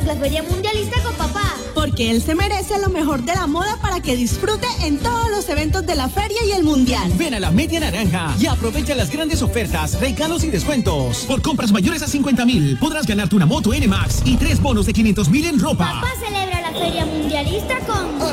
celebramos la Feria Mundialista con papá. Porque él se merece lo mejor de la moda para que disfrute en todos los eventos de la feria y el mundial. Ven a la Media Naranja y aprovecha las grandes ofertas, regalos y descuentos. Por compras mayores a 50,000 podrás ganarte una moto NMAX y 3 bonos de 500,000 en ropa. Papá celebra la Feria Mundialista con